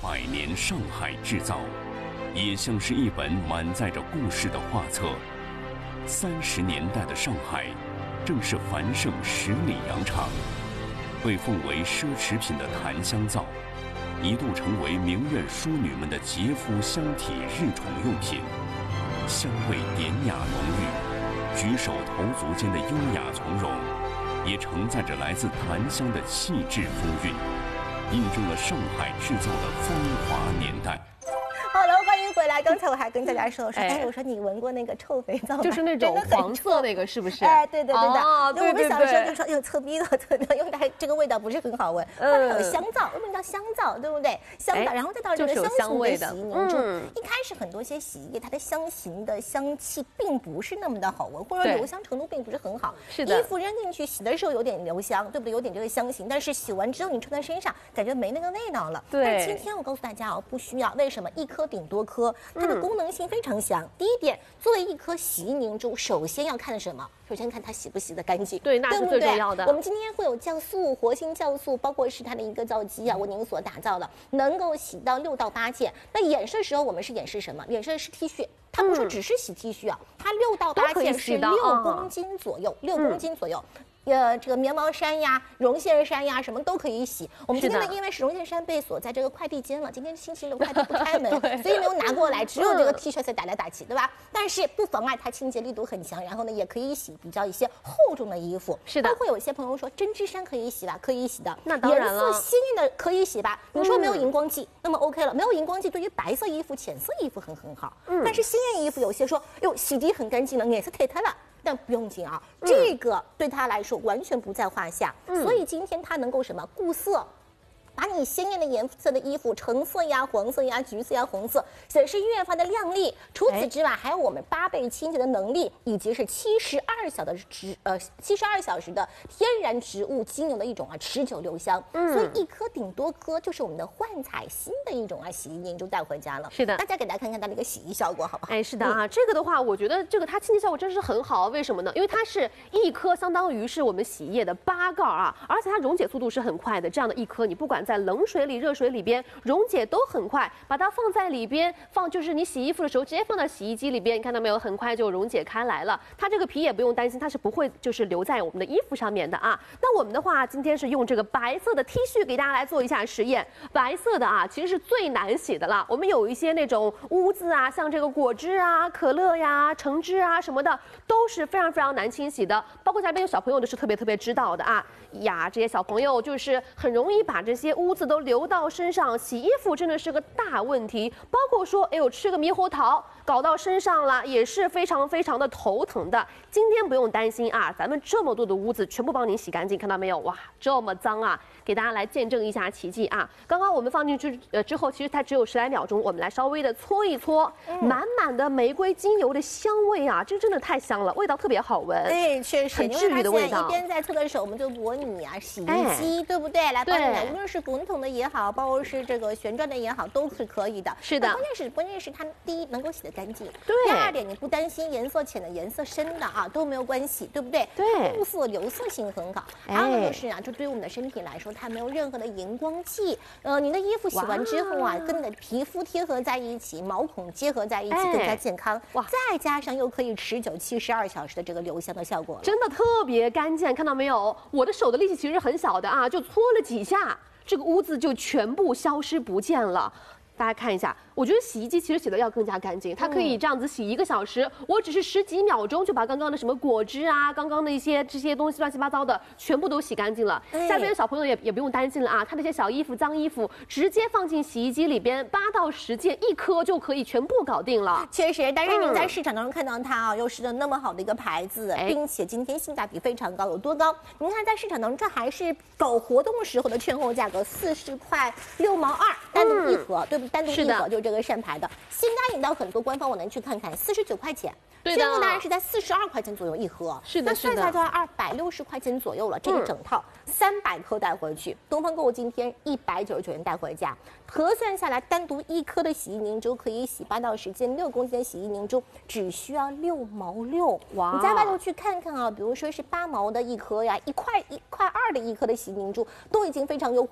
百年上海制造，也像是一本满载着故事的画册。30年代的上海，正是繁盛十里洋场，被奉为奢侈品的檀香皂，一度成为名媛淑女们的洁肤香体日宠用品，香味典雅浓郁，举手投足间的优雅从容，也承载着来自檀香的气质风韵，印证了上海制造的风华年代。 好了，欢迎回来。刚才我还跟大家说，我说你闻过那个臭肥皂吗？ 就是那种黄色那个，是不是？ 哎，对对对的。 哦，对对对。 我们小时候就说，臭逼的，因为它这个味道不是很好闻。后面有香皂，为什么叫香皂？对不对？香皂，然后再到这个香型的洗衣凝珠。一开始很多些洗衣液，它的香型的香气并不是那么的好闻，或者留香程度并不是很好。 是的。 衣服扔进去洗的时候有点留香，对不对？有点这个香型，但是洗完之后你穿在身上，感觉没那个味道了。 对。 但今天我告诉大家哦，不需要。为什么？一颗顶多颗。它的功能性非常强。第一点，作为一颗洗衣凝珠，首先要看什么？首先看它洗不洗得干净， 对，那是最重要的。 我们今天会有酵素、活性酵素，包括是它的一个皂基啊，为您所打造的，能够洗到6到8件。那演示的时候，我们是演示什么？演示的是 T 恤。它不是只是洗 T 恤啊，它6到8件是6公斤左右，6公斤左右。这个棉毛衫呀、绒线衫呀，什么都可以洗。我们今天呢，因为是绒线衫被锁在这个快递间了，今天星期六快递不开门，所以没有拿过来，只有这个 T 恤才打来打去，对吧？但是不妨碍它清洁力度很强，然后呢，也可以洗比较一些厚重的衣服。 是的， 包括有些朋友说针织衫可以洗吧，可以洗的。 那当然了， 颜色鲜艳的可以洗吧？你说没有荧光剂，那么 OK 了。没有荧光剂对于白色衣服、浅色衣服很好。但是鲜艳衣服有些说，哟，洗涤很干净了，颜色褪了。但不用紧啊，这个对他来说完全不在话下。所以今天他能够什么固色，把你鲜艳的颜色的衣服，橙色呀、黄色呀、橘色呀、红色，显示越发的亮丽。除此之外，还有我们8倍清洁的能力，以及是72小时的天然植物精油的一种持久留香。所以一颗顶多颗就是我们的焕彩新的一种洗衣凝珠带回家了。 是的， 大家给大家看看它的一个洗衣效果，好不好？ 哎，是的啊，这个的话，我觉得它清洁效果真是很好。为什么呢？因为它是一颗相当于是我们洗衣液的8盖啊，而且它溶解速度是很快的。这样的一颗，你不管在冷水里、热水里边溶解都很快，把它放在里边就是你洗衣服的时候直接放到洗衣机里边，你看到没有？很快就溶解开来了。它这个皮也不用担心，它是不会就是留在我们的衣服上面的啊。那我们的话，今天是用这个白色的 T 恤给大家来做一下实验。白色的啊，其实是最难洗的啦。我们有一些那种污渍啊，像这个果汁啊、可乐呀、橙汁啊什么的，都是非常难清洗的。包括下边有小朋友的是特别知道的啊呀，这些小朋友就是很容易把这些污渍都流到身上，洗衣服真的是个大问题。包括说，哎呦，吃个猕猴桃搞到身上了，也是非常的头疼的。今天不用担心啊，咱们这么多的污渍全部帮您洗干净，看到没有？哇，这么脏啊！给大家来见证一下奇迹啊！刚刚我们放进去之后，其实它只有10来秒钟，我们来稍微的搓一搓，满满的玫瑰精油的香味啊，这真的太香了，味道特别好闻。 对，确实， 很治愈的味道。 一边在搓的时候，我们就模拟洗衣机，对不对？来帮你来，无论是滚筒的也好，包括是这个旋转的也好，都是可以的。 是的。 关键是它第一能够洗得干净， 对。 第2点，你不担心颜色浅的、颜色深的都没有关系，对不对？ 对。 固色留色性很好。还有呢就是就对于我们的身体来说，它没有任何的荧光剂。你的衣服洗完之后跟你的皮肤贴合在一起，毛孔结合在一起，更加健康。哇！再加上又可以持久72小时的这个留香的效果， 真的特别干净。看到没有？我的手的力气其实很小的啊，就搓了几下，这个污渍就全部消失不见了。大家看一下，我觉得洗衣机其实洗的要更加干净，它可以这样子洗1个小时，我只是10几秒钟就把刚刚的什么果汁啊、刚刚的这些东西乱七八糟的全部都洗干净了。下边的小朋友也不用担心了啊，他那些小衣服、脏衣服直接放进洗衣机里边，8到10件1颗就可以全部搞定了。 确实，但是您在市场当中看到它又是那么好的一个牌子，并且今天性价比非常高，有多高？您看在市场当中，这还是搞活动时候的券后价格，40块6毛2，单独一盒，对不对？单独一盒就是这个善牌的，新家引到很多官方网站去看看，49块钱。 对的， 券后当然是在42块钱左右一盒， 是的， 那算下来就要260块钱左右了。这一整套300颗带回去，东方购物今天199元带回家，核算下来，单独1颗的洗衣凝珠可以洗8到10件6公斤的洗衣凝珠，只需要6毛6。哇！你在外头去看看啊，比如说是8毛的1颗呀，1块2的1颗的洗衣凝珠，都已经非常优惠。